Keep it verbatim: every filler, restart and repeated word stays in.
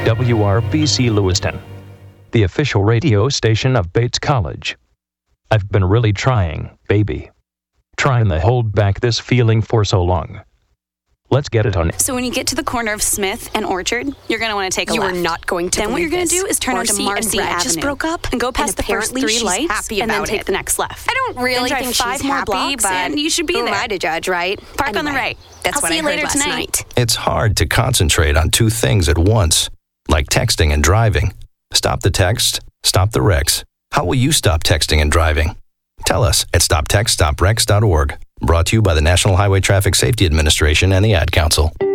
W R B C Lewiston, the official radio station of Bates College. I've been really trying, baby. Trying to hold back this feeling for so long. Let's get it on. So when you get to the corner of Smith and Orchard, you're going to want to take a you left. You are not going to Then what you're going to this. do is turn Marcy onto Marcy and Brad Avenue. just broke up and go past and the first three she's lights happy and then about take it. the next left. I don't really then think drive five she's more happy, blocks but and you should be who there. am I to judge, right? Park anyway, on the right. That's I'll what see I you heard later last tonight. night. It's hard to concentrate on two things at once, like texting and driving. Stop the text, stop the wrecks. How will you stop texting and driving? Tell us at stop text stop wrecks dot org. Brought to you by the National Highway Traffic Safety Administration and the Ad Council.